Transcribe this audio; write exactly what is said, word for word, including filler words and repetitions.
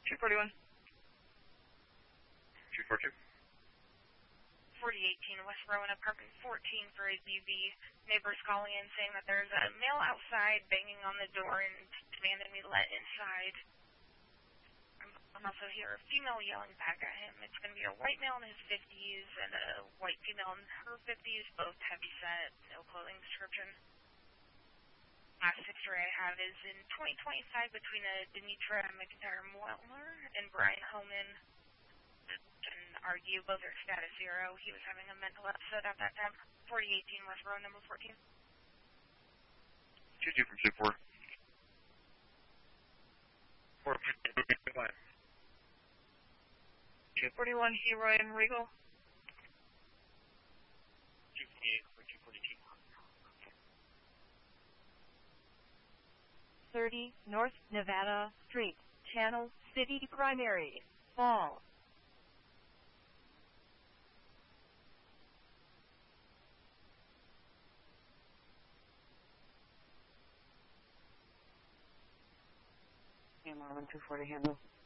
two forty-one. two forty-two. forty eighteen West Rowan, apartment fourteen for a B B. Neighbors calling in saying that there's a male outside banging on the door and demanding me let inside. I'm, I'm also hear a female yelling back at him. It's going to be a white male in his fifties and a white female in her fifties, both heavy set, no clothing description. Last picture I have is in twenty twenty-five between a Denitra McIntyre-Weltner and Brian Homan. Can argue both are status zero. He was having a mental episode at that time. forty eighteen West Road, number fourteen. two two from two four. four two forty-one, Heroy and Regal. two forty-eight for two forty-two. thirty North Nevada Street, Channel City Primary, Fall. Marlin two forty handle.